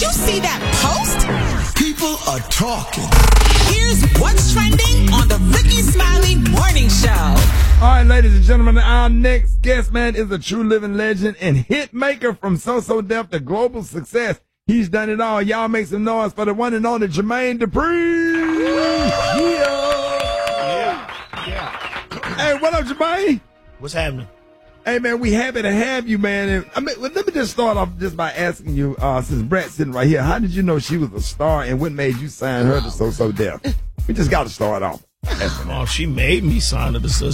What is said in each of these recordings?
you see that post? People are talking. Here's what's trending on the Ricky Smiley Morning Show. All right, ladies and gentlemen, our next guest, man, is a true living legend and hit maker from So Def to global success. He's done it all. Y'all make some noise for the one and only Jermaine Dupri. Yeah. Hey, what up, Jermaine? What's happening? Hey, man, we happy to have you, man. And, let me just start off just by asking you, since Brat's sitting right here, how did you know she was a star and what made you sign her to So Def? We just got to start off. Oh, she made me sign her to So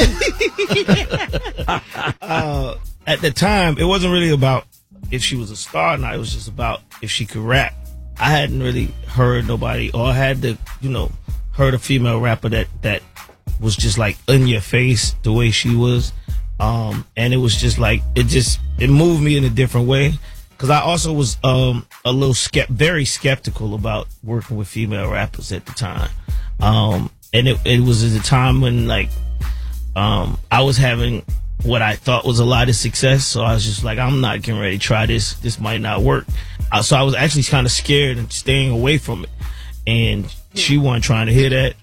Def. At the time, it wasn't really about if she was a star or not. It was just about if she could rap. I hadn't really heard nobody, or had heard a female rapper that was just like in your face the way she was. And it was just like, it moved me in a different way. Cause I also was, a little very skeptical about working with female rappers at the time. And it was at a time when I was having what I thought was a lot of success. So I was just like, I'm not getting ready to try this. This might not work. So I was actually kind of scared and staying away from it. And she wasn't trying to hear that.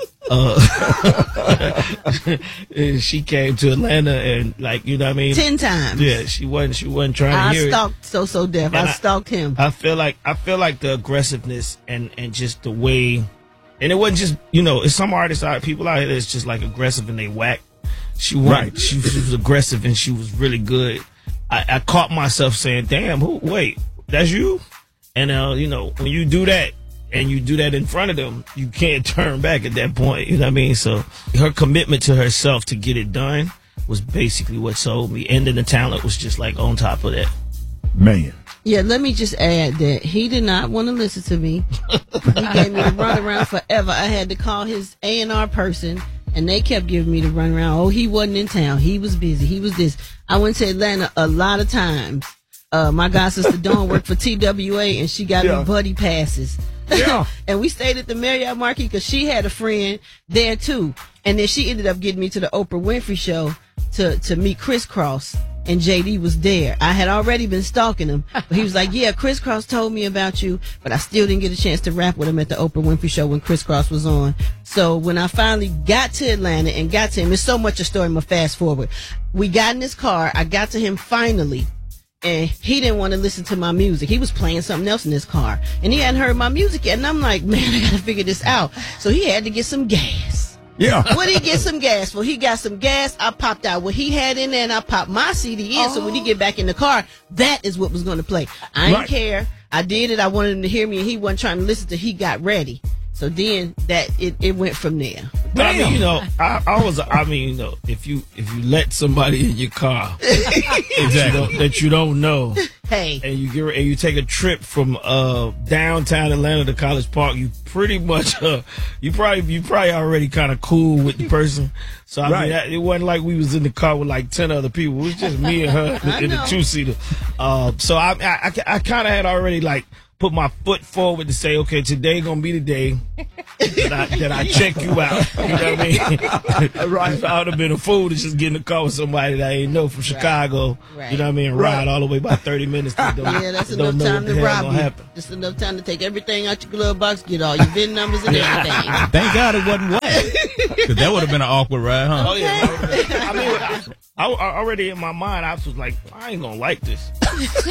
And she came to Atlanta and you know what I mean? 10 times. Yeah, she wasn't trying to hear it. I stalked So Def. I stalked him. I feel like the aggressiveness and just the way, and it wasn't just, it's some artists people out here that's just like aggressive and they whack. She was aggressive and she was really good. I caught myself saying, damn, wait, that's you? And when you do that, and you do that in front of them, you can't turn back at that point. You know what I mean? So her commitment to herself to get it done was basically what sold me. And then the talent was just on top of that. Man. Yeah, let me just add that he did not want to listen to me. He gave me the runaround forever. I had to call his A&R person, and they kept giving me the runaround. Oh, he wasn't in town. He was busy. He was this. I went to Atlanta a lot of times. My god sister Dawn worked for TWA, and she got me buddy passes. Yeah. And we stayed at the Marriott Marquis because she had a friend there too. And then she ended up getting me to the Oprah Winfrey show to meet Criss Cross, and JD was there. I had already been stalking him, but he was like, yeah, Criss Cross told me about you, but I still didn't get a chance to rap with him at the Oprah Winfrey show when Criss Cross was on. So when I finally got to Atlanta and got to him, it's so much a story, I'm gonna fast forward. We got in his car, I got to him finally. And he didn't want to listen to my music. He was playing something else in his car. And he hadn't heard my music yet. And I'm like, man, I got to figure this out. So he had to get some gas. Yeah. What did he get some gas for? He got some gas. I popped out what he had in there, and I popped my CD in. So when he get back in the car, that is what was going to play. I didn't care. I did it. I wanted him to hear me, and he wasn't trying to listen to. He got ready. So then it went from there. But I mean, if you let somebody in your car that you don't know, hey, and you take a trip from downtown Atlanta to College Park, you pretty much you probably already kind of cool with the person. So I mean, it wasn't like we was in the car with 10 other people. It was just me and her in the 2-seater. So I kind of had already put my foot forward to say, okay, today gonna be the day that I check you out. You know what I mean? Right. I would have been a fool to just get in the car with somebody that I ain't know from Chicago. Right. You know what I mean? Ride all the way by 30 minutes. Yeah, that's enough time to rob you. Just enough time to take everything out your glove box, get all your VIN numbers and everything. Thank God it wasn't wet. Because that would have been an awkward ride, huh? Oh, yeah. I mean, I already in my mind, I was like, I ain't gonna like this. but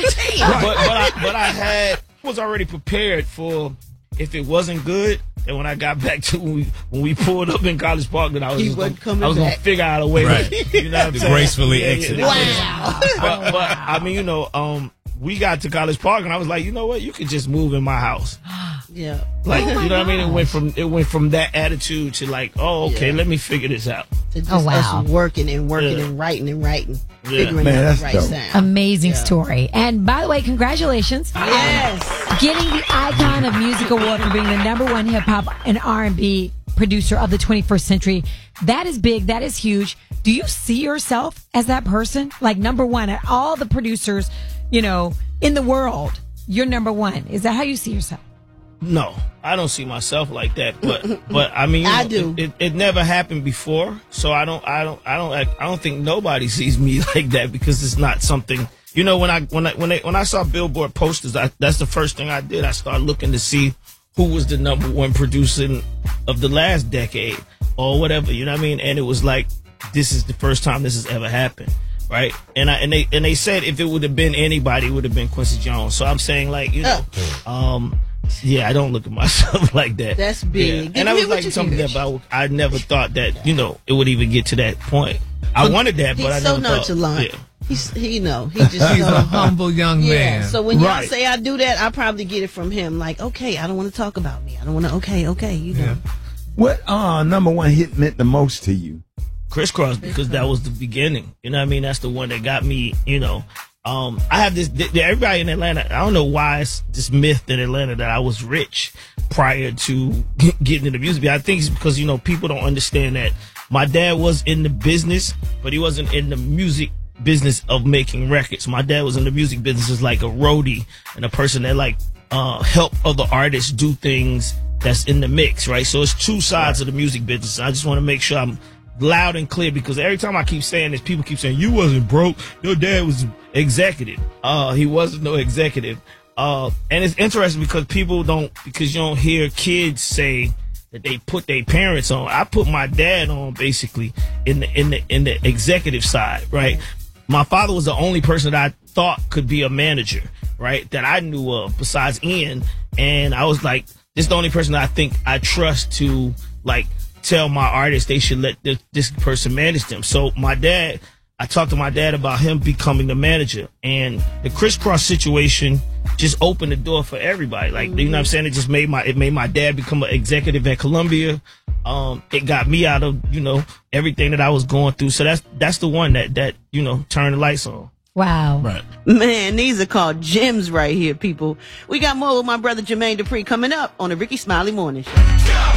I was already prepared for if it wasn't good. And when I got back to when we pulled up in College Park, then I was gonna figure out a way, you know, what I'm gracefully exit. Wow. But I mean, we got to College Park, and I was like, you know what, you could just move in my house. Yeah. You know what I mean? It went from that attitude to okay, let me figure this out. To just us working and writing. Figuring out the right sound. Amazing story. And by the way, congratulations. Yes. Getting the Icon of Music Award for being the #1 hip hop and R&B producer of the 21st century. That is big. That is huge. Do you see yourself as that person? #1 at all the producers, in the world, you're #1. Is that how you see yourself? No, I don't see myself like that. But I mean, I do. It never happened before, so I don't think nobody sees me like that because it's not something you know, when I saw Billboard posters, that's the first thing I did. I started looking to see who was the number one producer of the last decade or whatever. You know what I mean? And it was like, this is the first time this has ever happened. Right. And they said if it would have been anybody, it would have been Quincy Jones. So I'm saying, like, you know, yeah, I don't look at myself like that. That's big. Yeah. And I was like something that I never thought that, you know, it would even get to that point. I wanted that, but I never thought. He's so nonchalant. Yeah. He's He's a humble young man. So when y'all say I do that, I probably get it from him. Like, okay, I don't want to talk about me. I don't want to. Okay, you know. What number one hit meant the most to you? Crisscross, because that was the beginning. You know what I mean? That's the one that got me, you know. I have this, everybody in Atlanta, I don't know why it's this myth in Atlanta that I was rich prior to getting into music. I think it's because, you know, people don't understand that my dad was in the business, but he wasn't in the music business of making records. My dad was in the music business as like a roadie and a person that like help other artists do things that's in the mix, right? So it's two sides of the music business. I just want to make sure I'm loud and clear, because every time I keep saying this, people keep saying, you wasn't broke, your dad was executive. He wasn't no executive. And it's interesting because because you don't hear kids say that they put their parents on. I put my dad on basically in the executive side, right? My father was the only person that I thought could be a manager, right? That I knew of besides Ian. And I was like, this is the only person that I think I trust to like tell my artists they should let this person manage them. So I talked to my dad about him becoming the manager, and the Crisscross situation just opened the door for everybody. Like, you know what I'm saying? It made my dad become an executive at Columbia. It got me out of, you know, everything that I was going through. So that's the one that, you know, turned the lights on. Wow. Right. Man, these are called gems right here, people. We got more with my brother Jermaine Dupri coming up on the Ricky Smiley Morning Show.